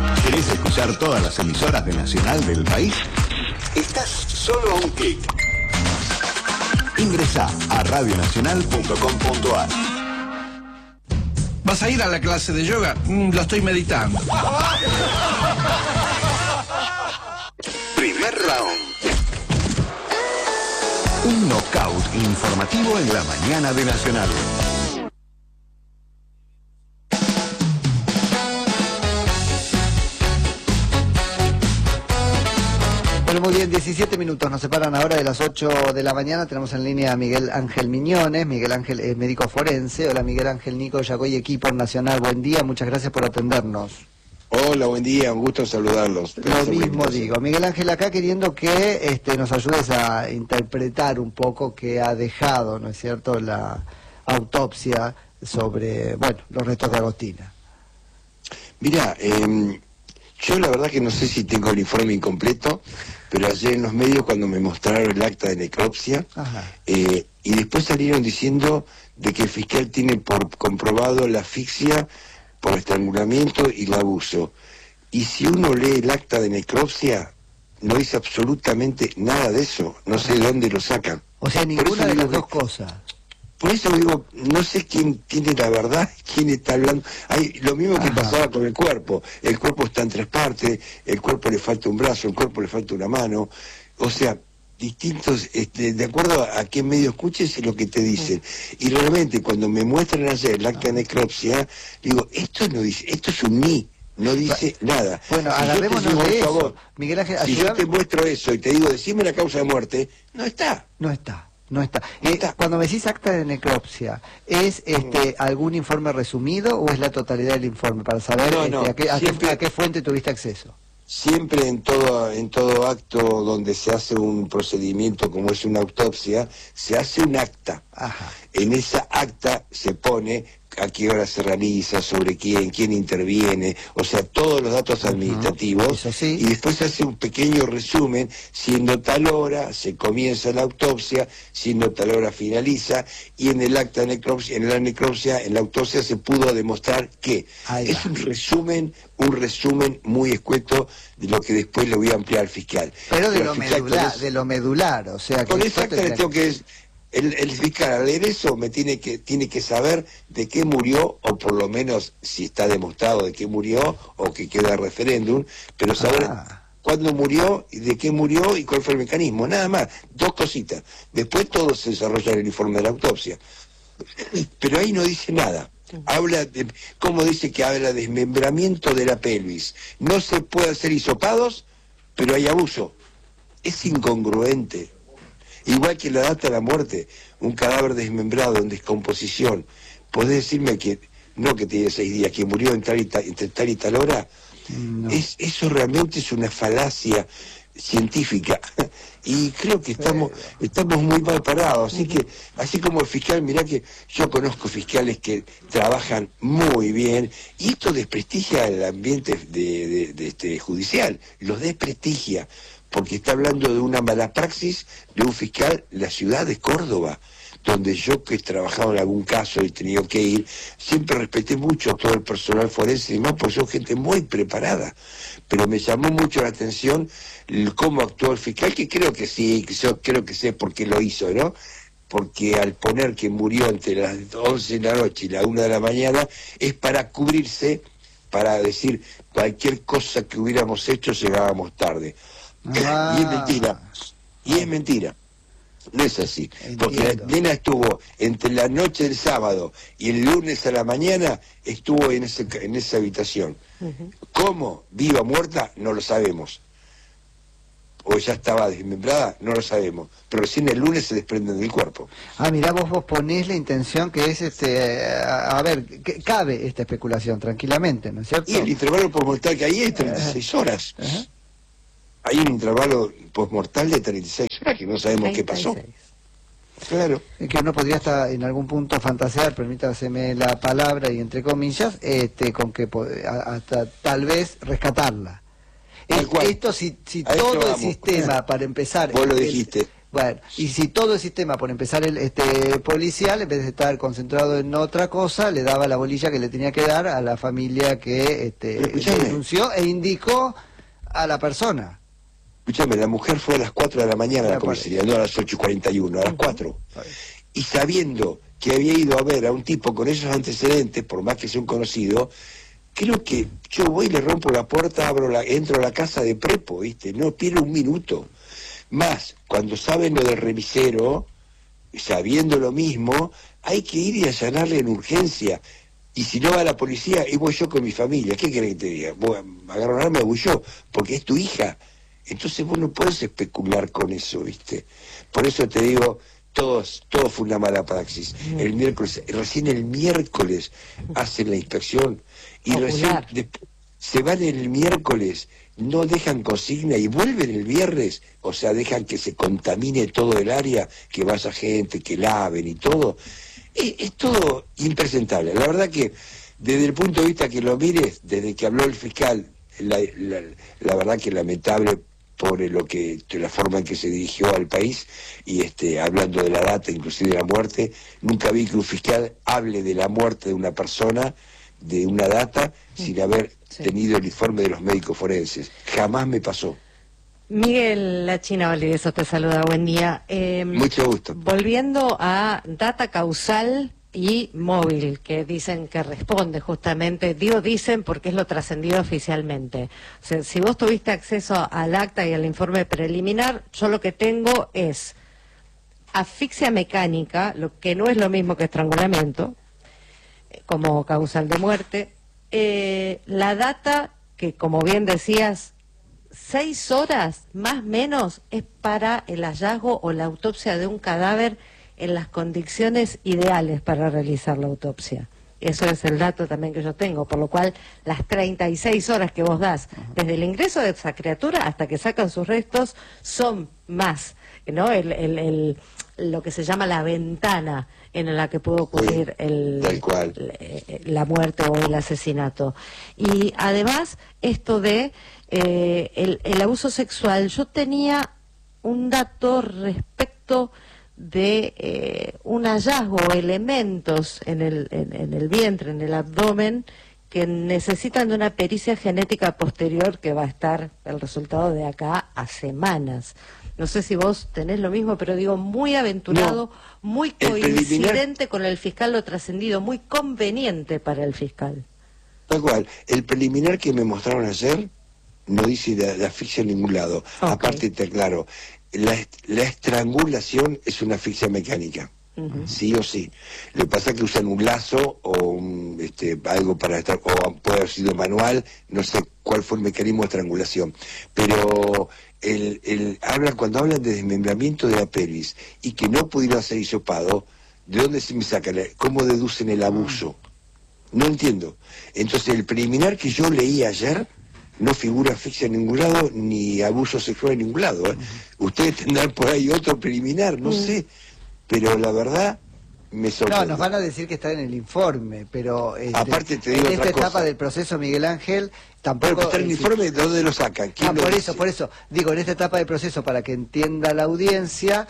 ¿Querés escuchar todas las emisoras de Nacional del país? Estás solo a un clic. Ingresá a radionacional.com.ar. ¿Vas a ir a la clase de yoga? Lo estoy meditando. Primer round. Un knockout informativo en la mañana de Nacional. Bueno, muy bien, 17 minutos nos separan ahora de las 8 de la mañana. Tenemos en línea a Miguel Ángel Miñones. Miguel Ángel es médico forense. Hola, Miguel Ángel. Nico Yagoy, equipo Nacional. Buen día, muchas gracias por atendernos. Hola, buen día, un gusto saludarlos. Lo mismo digo. Miguel Ángel, acá queriendo que nos ayudes a interpretar un poco qué ha dejado, ¿no es cierto?, la autopsia sobre, bueno, los restos de Agostina. Mira, yo la verdad que no sé si tengo el informe incompleto, pero ayer en los medios cuando me mostraron el acta de necropsia, y después salieron diciendo de que el fiscal tiene por comprobado la asfixia por estrangulamiento y el abuso. Y si uno lee el acta de necropsia, no dice absolutamente nada de eso. No sé de dónde lo sacan. O sea, ninguna de las dos cosas. Por eso digo, no sé quién tiene la verdad, quién está hablando. Hay lo mismo que pasaba con el cuerpo. El cuerpo está en tres partes, el cuerpo le falta un brazo, el cuerpo le falta una mano. O sea, distintos, de acuerdo a qué medio escuches es lo que te dicen. Y realmente cuando me muestran ayer el acta de necropsia, digo, esto no dice, esto es un ni, no dice nada. Bueno, agarrémonos de eso. Miguel Ángel, si yo te muestro eso y te digo, decime la causa de muerte, no está. No está. No está. Cuando me decís acta de necropsia, ¿es algún informe resumido o es la totalidad del informe? Para saber a qué fuente tuviste acceso. Siempre en todo acto donde se hace un procedimiento como es una autopsia, se hace un acta. En esa acta se pone a qué hora se realiza, sobre quién interviene, o sea, todos los datos administrativos, y después se hace un pequeño resumen, siendo tal hora se comienza la autopsia, siendo tal hora finaliza, y en el acta de necropsia, en la autopsia se pudo demostrar que es un resumen muy escueto de lo que después le voy a ampliar al fiscal. Pero de lo medular, o sea... Con esa acta le tengo que... El fiscal al leer eso tiene que saber de qué murió, o por lo menos si está demostrado de qué murió, o que queda referéndum, pero saber cuándo murió, y de qué murió, y cuál fue el mecanismo, nada más, dos cositas. Después todo se desarrolla en el informe de la autopsia. Pero ahí no dice nada. Habla de, como dice que habla de desmembramiento de la pelvis. No se puede hacer hisopados, pero hay abuso. Es incongruente. Igual que la data de la muerte, un cadáver desmembrado en descomposición. ¿Podés decirme que no que tiene 6 días, que murió entre tal y tal hora? No. Eso realmente es una falacia científica. Y creo que estamos muy mal parados. Así que, así como el fiscal, mirá que yo conozco fiscales que trabajan muy bien, y esto desprestigia el ambiente judicial, los desprestigia. Porque está hablando de una mala praxis de un fiscal en la ciudad de Córdoba, donde yo, que he trabajado en algún caso y he tenido que ir, siempre respeté mucho a todo el personal forense y demás, porque son gente muy preparada. Pero me llamó mucho la atención cómo actuó el fiscal, que creo que sí, que yo creo que sé por qué lo hizo, ¿no? Porque al poner que murió entre las 11 de la noche y la 1 de la mañana, es para cubrirse, para decir cualquier cosa que hubiéramos hecho llegábamos tarde. Y es mentira, no es así. Entiendo. Porque la nena estuvo entre la noche del sábado y el lunes a la mañana, estuvo en esa habitación. ¿Cómo? ¿Viva o muerta? No lo sabemos. O ya estaba desmembrada, no lo sabemos. Pero recién el lunes se desprenden del cuerpo. Mirá, vos ponés la intención que es, a ver, que cabe esta especulación tranquilamente, ¿no es cierto? Y el intervalo postmortal que hay es 36 horas. Hay un intervalo postmortal de 36 horas que no sabemos 36. Qué pasó. Claro. Que uno podría hasta en algún punto fantasear, permítaseme la palabra y entre comillas, con que hasta tal vez rescatarla. Esto si todo el sistema, para empezar... Vos lo dijiste. Bueno, y si todo el sistema, por empezar el policial, en vez de estar concentrado en otra cosa, le daba la bolilla que le tenía que dar a la familia que denunció e indicó a la persona. Escúchame, la mujer fue a las 4 de la mañana a la comisaría, no a las 8:41, a las 4. Y sabiendo que había ido a ver a un tipo con esos antecedentes, por más que sea un conocido, creo que yo voy y le rompo la puerta, entro a la casa de prepo, ¿viste? No pierdo un minuto. Más, cuando saben lo del remisero, sabiendo lo mismo, hay que ir y allanarle en urgencia. Y si no va la policía, y voy yo con mi familia. ¿Qué querés que te diga? Voy a agarrar un arma y voy yo, porque es tu hija. Entonces vos no podés especular con eso, ¿viste? Por eso te digo, todo fue una mala praxis. El miércoles, recién el miércoles hacen la inspección y recién se van el miércoles, no dejan consigna y vuelven el viernes, o sea, dejan que se contamine todo el área, que vaya gente, que laven y todo. Es todo impresentable. La verdad que desde el punto de vista que lo mires, desde que habló el fiscal, la verdad que lamentable por la forma en que se dirigió al país y hablando de la data, inclusive de la muerte. Nunca vi que un fiscal hable de la muerte de una persona, de una data, sin haber tenido el informe de los médicos forenses. Jamás me pasó. Miguel La China Valdivieso te saluda, buen día. Mucho gusto. Volviendo a data causal y móvil, que dicen que responde justamente, dicen porque es lo trascendido oficialmente. O sea, si vos tuviste acceso al acta y al informe preliminar, yo lo que tengo es asfixia mecánica, lo que no es lo mismo que estrangulamiento, como causal de muerte, la data que, como bien decías, 6 horas más o menos es para el hallazgo o la autopsia de un cadáver en las condiciones ideales para realizar la autopsia. Eso es el dato también que yo tengo, por lo cual las 36 horas que vos das desde el ingreso de esa criatura hasta que sacan sus restos son más, ¿no? Lo que se llama la ventana en la que puede ocurrir la muerte o el asesinato. Y además, esto de el abuso sexual, yo tenía un dato respecto de un hallazgo o elementos en el vientre, en el abdomen, que necesitan de una pericia genética posterior que va a estar el resultado de acá a semanas. No sé si vos tenés lo mismo, pero digo, muy aventurado, muy coincidente con el fiscal lo trascendido, muy conveniente para el fiscal. Tal cual. El preliminar que me mostraron ayer no dice de asfixia en ningún lado. Okay. Aparte, te aclaro, la estrangulación es una asfixia mecánica. Sí o sí. Lo que pasa es que usan un lazo o algo para estar, o puede haber sido manual, no sé cuál fue el mecanismo de estrangulación. Pero cuando hablan de desmembramiento de la pelvis y que no pudieron ser hisopado, ¿de dónde se me sacan? ¿Cómo deducen el abuso? No entiendo. Entonces, el preliminar que yo leí ayer no figura asfixia en ningún lado, ni abuso sexual en ningún lado. Ustedes tendrán por ahí otro preliminar, no sé. Pero la verdad, me sorprende. No, nos van a decir que está en el informe, pero aparte te digo en esta otra etapa cosa del proceso, Miguel Ángel, tampoco... Pero está en el informe, ¿de dónde lo sacan? ¿Quién lo dice? Por eso, digo, en esta etapa del proceso, para que entienda la audiencia,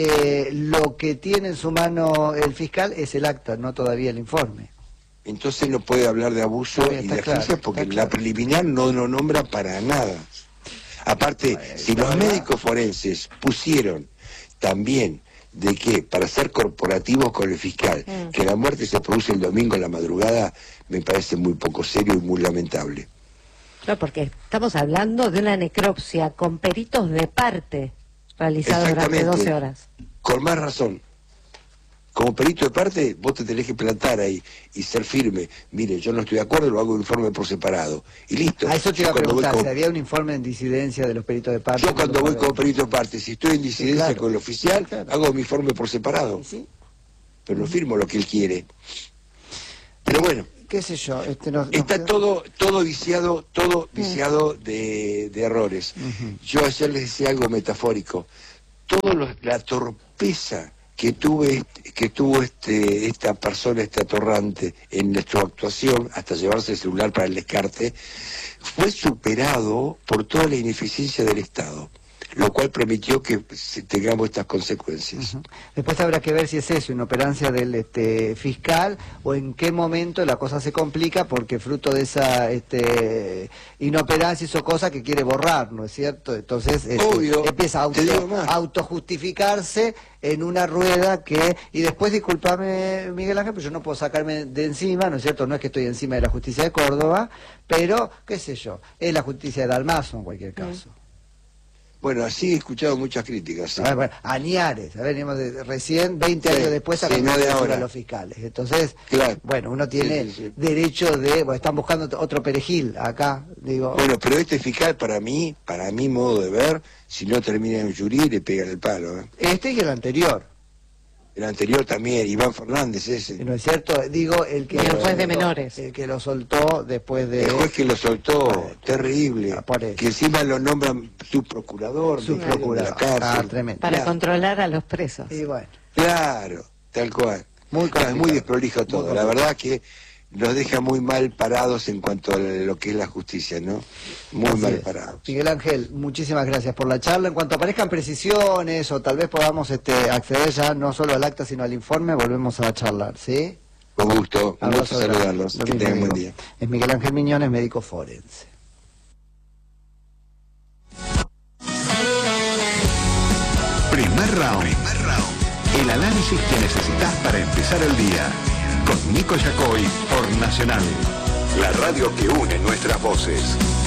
lo que tiene en su mano el fiscal es el acta, no todavía el informe. Entonces no puede hablar de abuso y de asfixia porque la preliminar no lo nombra para nada. Aparte, si los médicos forenses pusieron también de que para ser corporativos con el fiscal, que la muerte se produce el domingo a la madrugada, me parece muy poco serio y muy lamentable. Claro, porque estamos hablando de una necropsia con peritos de parte realizados durante 12 horas. Con más razón. Como perito de parte, vos te tenés que plantar ahí y ser firme. Mire, yo no estoy de acuerdo, lo hago un informe por separado. Y listo. A eso te iba a preguntar, si había un informe en disidencia de los peritos de parte. Yo cuando voy como perito de parte, si estoy en disidencia con el oficial, hago mi informe por separado. ¿Sí? Pero no firmo lo que él quiere. Pero bueno. ¿Qué sé yo? Está todo viciado, de errores. Yo ayer les decía algo metafórico. La torpeza que tuvo esta persona, este atorrante, en nuestra actuación, hasta llevarse el celular para el descarte, fue superado por toda la ineficiencia del Estado. lo cual permitió que tengamos estas consecuencias. Después habrá que ver si es eso, inoperancia del fiscal, o en qué momento la cosa se complica, porque fruto de esa inoperancia hizo cosas que quiere borrar, ¿no es cierto? Entonces Obvio, empieza a autojustificarse en una rueda y después, discúlpame Miguel Ángel, pero yo no puedo sacarme de encima, ¿no es cierto? No es que estoy encima de la justicia de Córdoba, pero, qué sé yo, es la justicia de Dalmazo en cualquier caso. Bueno, así he escuchado muchas críticas. ¿Sí? Bueno, Añares, venimos recién, 20 años después, a no de ahora. A los fiscales. Entonces, claro. Bueno, uno tiene derecho de... Bueno, están buscando otro perejil acá, digo... Bueno, pero este fiscal, para mi modo de ver, si no termina en jury, le pegan el palo. Este y el anterior. El anterior también, Iván Fernández ese. ¿No es cierto? Digo, el que... Y el juez de soltó, menores. El que lo soltó después de... El juez que lo soltó, terrible. Que encima lo nombran subprocurador. Subprocurador. Tremendo. Para controlar a los presos. Y bueno. Claro, tal cual. Es muy desprolijo todo. La verdad que nos deja muy mal parados en cuanto a lo que es la justicia, ¿no? Muy mal parados. Miguel Ángel, muchísimas gracias por la charla. En cuanto aparezcan precisiones o tal vez podamos acceder ya no solo al acta sino al informe, volvemos a charlar, ¿sí? Con gusto, un gusto saludarlos. Que tengan buen día. Es Miguel Ángel Miñones, médico forense. Primer round. El análisis que necesitas para empezar el día. Con Nico Yacoy por Nacional. La radio que une nuestras voces.